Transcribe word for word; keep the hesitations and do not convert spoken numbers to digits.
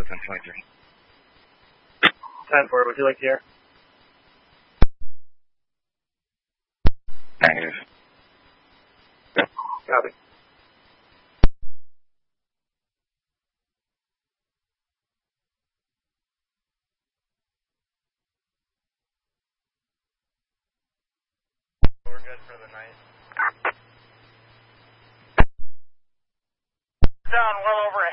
ten twenty-three. ten four, would you like to hear? Negative. Copy. We're good for the night. Down well over